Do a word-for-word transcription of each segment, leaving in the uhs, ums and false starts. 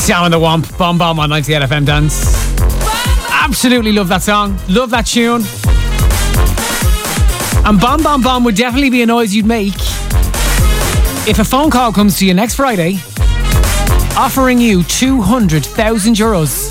Sound the Womp, Bomb Bomb on ninety-eight F M Dance. Absolutely love that song. Love that tune. And Bomb Bomb Bomb would definitely be a noise you'd make if a phone call comes to you next Friday offering you two hundred thousand euros.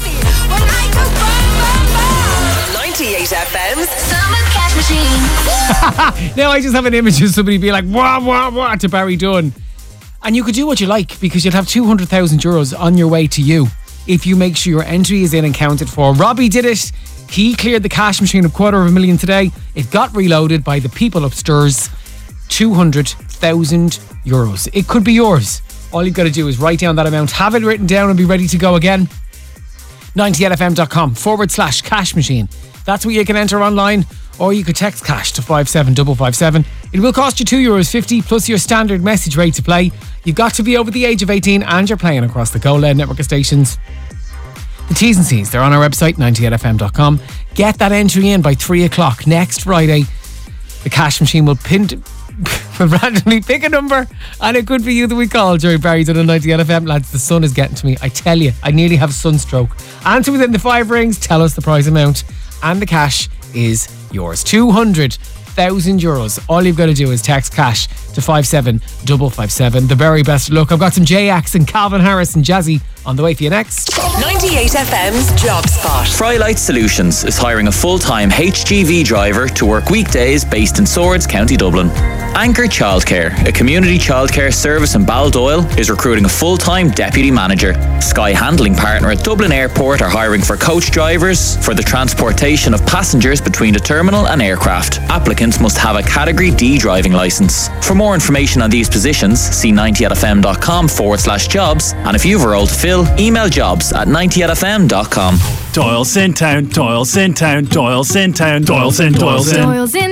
ninety-eight F M's Summer Cash Machine. Now I just have an image of somebody being like, wah, wah, wah, to Barry Dunn. And you could do what you like because you'll have two hundred thousand euros on your way to you if you make sure your entry is in and counted for. Robbie did it. He cleared the cash machine a quarter of a million today. It got reloaded by the people upstairs. two hundred thousand euros. It could be yours. All you've got to do is write down that amount, have it written down and be ready to go again. ninety-eight fm.com forward slash cash machine. That's what you can enter online, or you could text cash to five seven five five seven. It will cost you two euros fifty plus your standard message rate to play. You've got to be over the age of eighteen and you're playing across the Go Loud network of stations. The T's and C's, they're on our website, ninety-eight f m dot com. Get that entry in by three o'clock next Friday. The cash machine will pin to, will randomly pick a number, and it could be you that we call during Barry's on ninety-eight F M. Lads, the sun is getting to me. I tell you, I nearly have sunstroke. Answer within the five rings, tell us the prize amount, and the cash is yours. two hundred thousand euros. All you've got to do is text cash to five seven five five seven. The very best of luck. I've got some J-Ax and Calvin Harris and Jazzy on the way for you next. ninety-eight F M's Job Spot. Frylight Solutions is hiring a full-time H G V driver to work weekdays based in Swords, County Dublin. Anchor Childcare, a community childcare service in Baldoyle, is recruiting a full-time deputy manager. Sky Handling Partner at Dublin Airport are hiring for coach drivers for the transportation of passengers between the terminal and aircraft. Applicants must have a Category D driving licence. For more information on these positions, see ninety-eight fm.com forward slash jobs, and if you've a role to fill, email jobs at ninety-eight f m dot com. Doyle's in town, Doyle's in town, Doyle's in town, Doyle's in, Doyle's in. Doyle's in